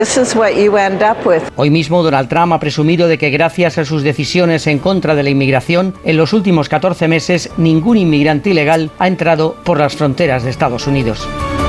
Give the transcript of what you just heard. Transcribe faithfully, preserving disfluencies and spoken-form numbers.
Hoy mismo Donald Trump ha presumido de que gracias a sus decisiones en contra de la inmigración, en los últimos catorce meses ningún inmigrante ilegal ha entrado por las fronteras de Estados Unidos.